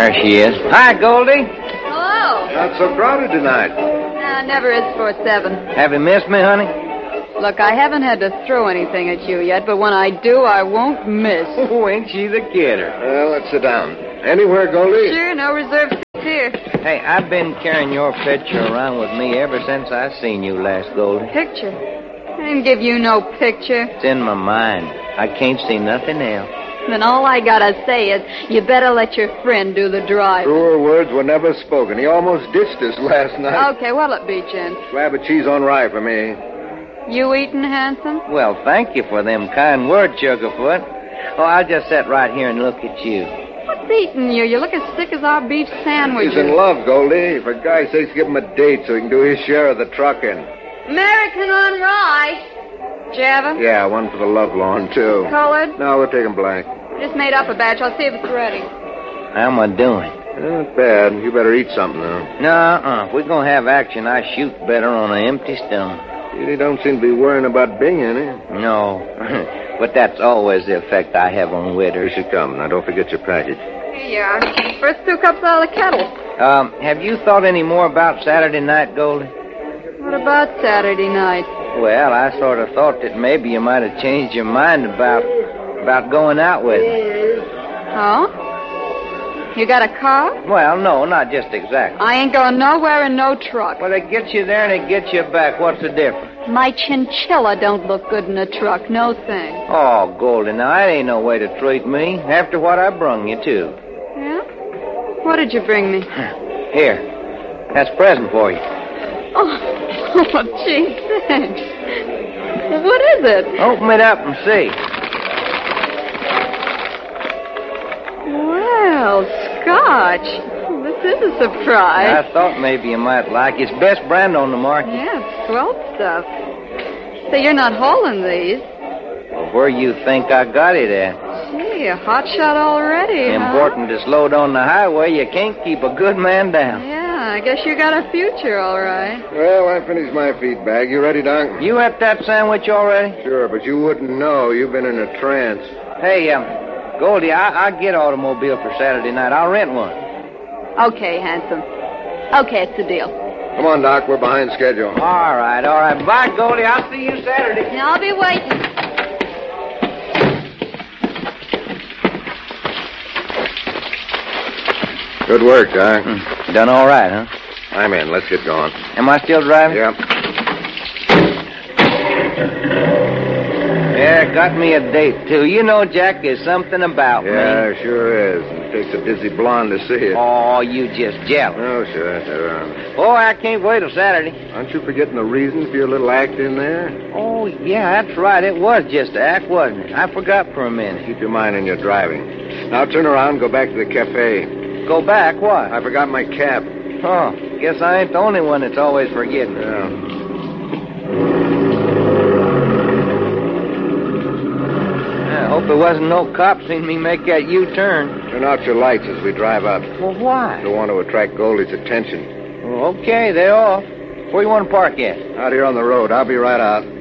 There she is. Hi, Goldie. Hello. Not so crowded tonight. Nah, never is before 7. Have you missed me, honey? Look, I haven't had to throw anything at you yet, but when I do, I won't miss. Oh, ain't she the kidder? Well, let's sit down. Anywhere, Goldie? Sure, no reserve seats here. Hey, I've been carrying your picture around with me ever since I seen you last, Goldie. Picture? I didn't give you no picture. It's in my mind. I can't see nothing else. Then all I gotta say is, you better let your friend do the driving. Truer words were never spoken. He almost ditched us last night. Okay, what'll it be, Jen? Slab of cheese on rye for me. You eating, Hanson? Well, thank you for them kind words, Sugarfoot. Oh, I'll just sit right here and look at you. What's eating you? You look as sick as our beef sandwiches. He's in love, Goldie. For God's sakes, give him a date so he can do his share of the trucking. American on rye. Java? Yeah, one for the love lawn, too. Colored? No, we'll take him black. Just made up a batch. I'll see if it's ready. How am I doing? Not bad. You better eat something, though. No, if we're going to have action, I shoot better on an empty stomach. You don't seem to be worrying about being any. No, but that's always the effect I have on widders. Here she comes. Now, don't forget your package. Here you are. First 2 cups out of the kettle. Have you thought any more about Saturday night, Goldie? What about Saturday night? Well, I sort of thought that maybe you might have changed your mind about going out with me. Oh? You got a car? Well, no, not just exactly. I ain't going nowhere in no truck. Well, it gets you there and it gets you back. What's the difference? My chinchilla don't look good in a truck. No thing. Oh, Goldie, now that ain't no way to treat me after what I brung you, too. Yeah? What did you bring me? Here. That's a present for you. Oh, gee, thanks. What is it? Open it up and see. Well, Scotch. This is a surprise. I thought maybe you might like it. It's best brand on the market. Yeah, it's swell stuff. So you're not hauling these? Well, where you think I got it at? Gee, a hot shot already, Important to slow down the highway. You can't keep a good man down. Yeah, I guess you got a future, all right. Well, I finished my feedback. You ready, Doc? You ate that sandwich already? Sure, but you wouldn't know. You've been in a trance. Hey, Goldie, I'll get an automobile for Saturday night. I'll rent one. Okay, handsome. Okay, it's a deal. Come on, Doc. We're behind schedule. All right. Bye, Goldie. I'll see you Saturday. Now, I'll be waiting. Good work, Doc. Done all right, huh? I'm in. Let's get going. Am I still driving? Yep. Yeah, got me a date, too. You know, Jack, there's something about me. Yeah, sure is. And it takes a busy blonde to see it. Oh, you just jealous. Oh, sure. Oh, I can't wait till Saturday. Aren't you forgetting the reason for your little act in there? Oh, yeah, that's right. It was just an act, wasn't it? I forgot for a minute. Keep your mind on your driving. Now turn around and go back to the cafe. Go back, what? I forgot my cap. Oh, guess I ain't the only one that's always forgetting. Yeah. I hope there wasn't no cops seen me make that U-turn. Turn out your lights as we drive up. Well, why? Don't want to attract Goldie's attention. Well, okay, they're off. Where you want to park at? Out here on the road. I'll be right out.